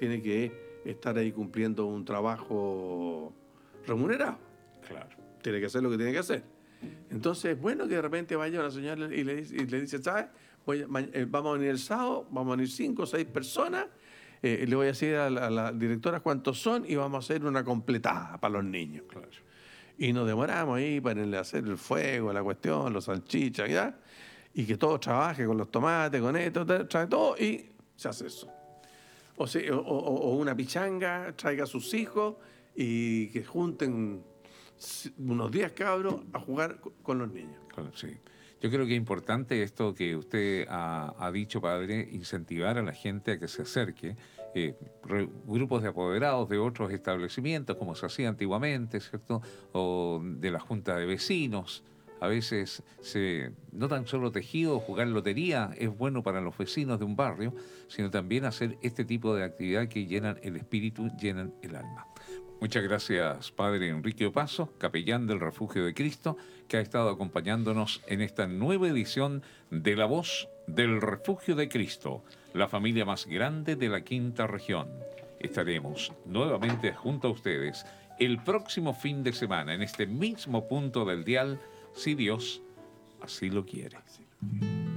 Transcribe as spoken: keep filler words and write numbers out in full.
tiene que estar ahí cumpliendo un trabajo remunerado. Claro. Tiene que hacer lo que tiene que hacer. Entonces, bueno, que de repente vaya una señora y le dice, y le dice ¿sabes? Voy a, ma- eh, vamos a venir el sábado, vamos a venir cinco o seis personas, eh, le voy a decir a la, a la directora cuántos son y vamos a hacer una completada para los niños. Claro. Y nos demoramos ahí para hacer el fuego, la cuestión, los salchichas, ¿ya? Y que todo trabaje con los tomates, con esto, trae todo y se hace eso. O, sea, o, o- o una pichanga, traiga a sus hijos y que junten unos diez cabros a jugar con los niños. Claro, sí. Yo creo que es importante esto que usted ha, ha dicho, padre, incentivar a la gente a que se acerque. Eh, re, grupos de apoderados de otros establecimientos, como se hacía antiguamente, ¿cierto? O de la junta de vecinos. A veces, se, no tan solo tejido o jugar lotería es bueno para los vecinos de un barrio, sino también hacer este tipo de actividad que llenan el espíritu, llenan el alma. Muchas gracias, Padre Enrique Opazo, capellán del Refugio de Cristo, que ha estado acompañándonos en esta nueva edición de La Voz del Refugio de Cristo, la familia más grande de la quinta región. Estaremos nuevamente junto a ustedes el próximo fin de semana, en este mismo punto del dial, si Dios así lo quiere.